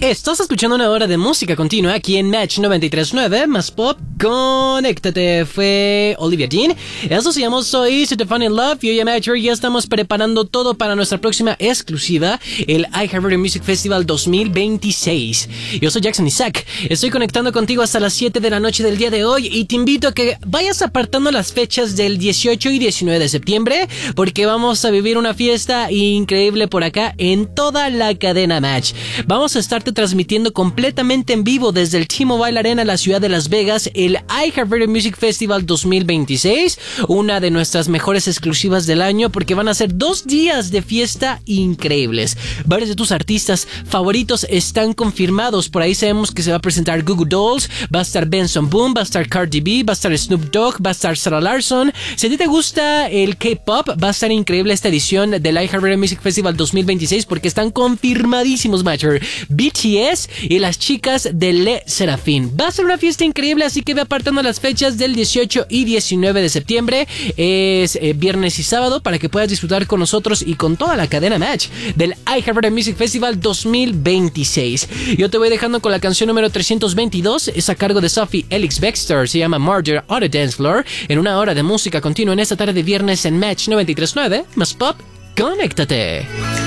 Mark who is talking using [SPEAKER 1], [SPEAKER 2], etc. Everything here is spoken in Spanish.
[SPEAKER 1] Estás escuchando una hora de música continua aquí en Match 93.9 más Pop. Conéctate, fue Olivia Dean. Eso se llamó So Easy to Fall in Love. Y hoy en Match ya estamos preparando todo para nuestra próxima exclusiva, el iHeartRadio Music Festival 2026. Yo soy Jackson Isaac. Estoy conectando contigo hasta las 7 de la noche del día de hoy y te invito a que vayas apartando las fechas del 18 y 19 de septiembre porque vamos a vivir una fiesta increíble por acá en toda la cadena Match. Vamos a estarte transmitiendo completamente en vivo desde el T-Mobile Arena, la ciudad de Las Vegas, el iHeartRadio Music Festival 2026, una de nuestras mejores exclusivas del año porque van a ser 2 días de fiesta increíbles. Varios de tus artistas favoritos están confirmados. Por ahí sabemos que se va a presentar Goo Goo Dolls, va a estar Benson Boone, va a estar Cardi B, va a estar Snoop Dogg, va a estar Sarah Larsson. Si a ti te gusta el K-pop, va a estar increíble esta edición del iHeartRadio Music Festival 2026 porque están confirmadísimos, Matcher, BTS y las chicas de Le Sserafim. Va a ser una fiesta increíble, así que ve apartando las fechas del 18 y 19 de septiembre. Es viernes y sábado para que puedas disfrutar con nosotros y con toda la cadena Match del iHeartRadio Music Festival 2026. Yo te voy dejando con la canción número 322, es a cargo de Sophie Ellis Bextor, se llama Murder on the Dance Floor, en una hora de música continua en esta tarde de viernes en Match 93.9 más Pop. Conéctate.